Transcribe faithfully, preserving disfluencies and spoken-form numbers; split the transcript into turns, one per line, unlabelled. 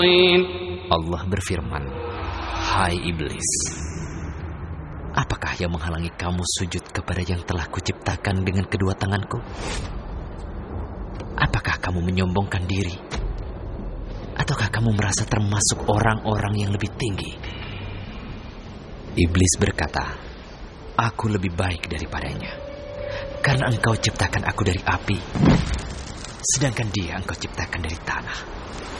Allah berfirman, "Hai iblis, apakah yang menghalangi kamu sujud kepada yang telah kuciptakan dengan kedua tanganku? Apakah kamu menyombongkan diri? Ataukah kamu merasa termasuk orang-orang yang lebih tinggi?" Iblis berkata, "Aku lebih baik daripadanya, karena engkau ciptakan aku dari api, sedangkan dia engkau ciptakan dari tanah.